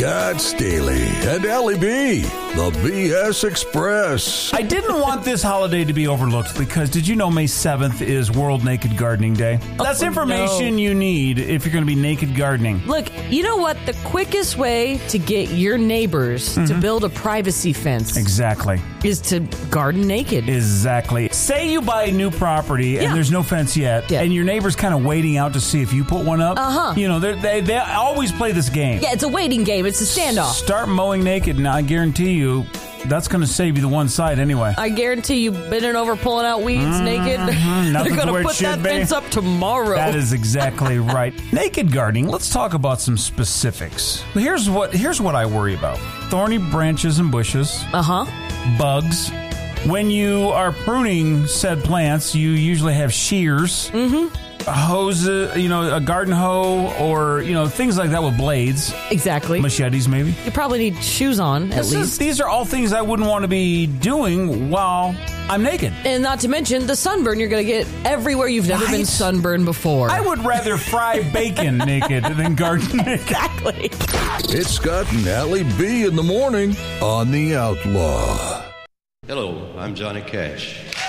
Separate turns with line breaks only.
Scott Staley and Allie B, the BS Express.
I didn't want this holiday to be overlooked because did you know May 7th is World Naked Gardening Day? That's information you need if you're going to be naked gardening.
Look, you know what? The quickest way to get your neighbors to build a privacy fence
Exactly.
is to garden naked.
Exactly. Say you buy a new property and there's no fence yet, and your neighbor's kind of waiting out to see if you put one up. You know, they always play this game.
Yeah, it's a waiting game. It's a standoff.
Start mowing naked, and I guarantee you that's going to save you the one side anyway.
I guarantee you bending over, pulling out weeds naked. They're going to put that fence up tomorrow.
That is exactly right. Naked gardening, let's talk about some specifics. Here's what I worry about. Thorny branches and bushes. Bugs. When you are pruning said plants, you usually have shears. Hoses, a garden hoe, or, things like that with blades.
Exactly.
Machetes, maybe.
You probably need shoes on, at least.
These are all things I wouldn't want to be doing while I'm naked.
And not to mention the sunburn you're going to get everywhere you've never been sunburned before.
I would rather fry bacon naked than garden naked.
Exactly.
It's Scott and Allie B in the morning on The Outlaw.
Hello, I'm Johnny Cash.